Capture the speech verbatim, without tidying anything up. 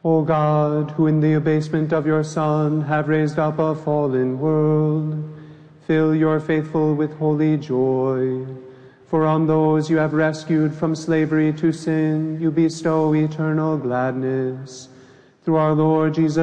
O God, who in the abasement of your Son have raised up a fallen world, fill your faithful with holy joy. For on those you have rescued from slavery to sin, you bestow eternal gladness. Through our Lord Jesus